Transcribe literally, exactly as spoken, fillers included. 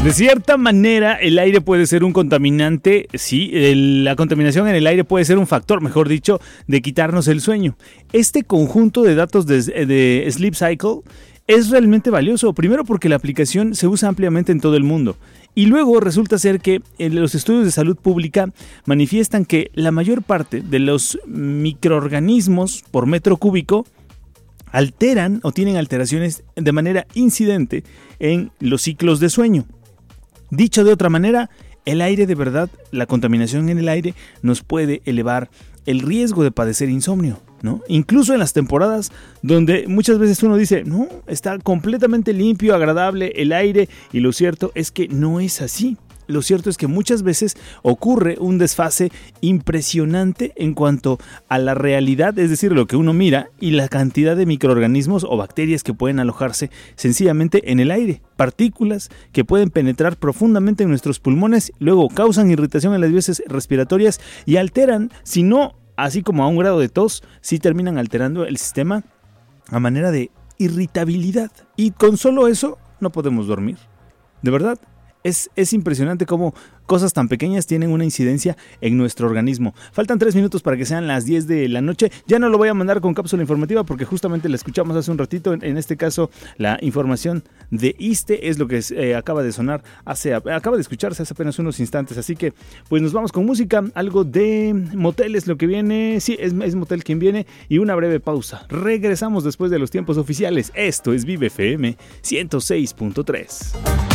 De cierta manera, el aire puede ser un contaminante, sí, el, la contaminación en el aire puede ser un factor, mejor dicho, de quitarnos el sueño. Este conjunto de datos de, de Sleep Cycle es realmente valioso, primero porque la aplicación se usa ampliamente en todo el mundo. Y luego resulta ser que los estudios de salud pública manifiestan que la mayor parte de los microorganismos por metro cúbico alteran o tienen alteraciones de manera incidente en los ciclos de sueño. Dicho de otra manera, el aire de verdad, la contaminación en el aire nos puede elevar el riesgo de padecer insomnio, ¿no? Incluso en las temporadas donde muchas veces uno dice, no, está completamente limpio, agradable el aire, y lo cierto es que no es así. Lo cierto es que muchas veces ocurre un desfase impresionante en cuanto a la realidad, es decir, lo que uno mira, y la cantidad de microorganismos o bacterias que pueden alojarse sencillamente en el aire. Partículas que pueden penetrar profundamente en nuestros pulmones, luego causan irritación en las vías respiratorias y alteran, si no así como a un grado de tos, sí terminan alterando el sistema a manera de irritabilidad. Y con solo eso no podemos dormir. De verdad. Es, es impresionante cómo cosas tan pequeñas tienen una incidencia en nuestro organismo. Faltan tres minutos para que sean las diez de la noche. Ya no lo voy a mandar con cápsula informativa porque justamente la escuchamos hace un ratito. En, en este caso, la información de ISSSTE es lo que eh, acaba de sonar, hace, acaba de escucharse hace apenas unos instantes. Así que, pues nos vamos con música. Algo de Motel es lo que viene. Sí, es, es Motel quien viene. Y una breve pausa. Regresamos después de los tiempos oficiales. Esto es Vive F M ciento seis punto tres.